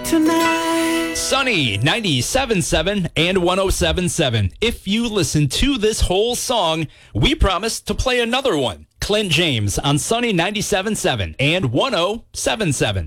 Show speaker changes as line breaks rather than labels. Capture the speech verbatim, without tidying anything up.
tonight.
Sunny ninety-seven point seven and one oh seven point seven. If you listen to this whole song, we promise to play another one. Clint James on Sunny ninety-seven point seven and one oh seven point seven.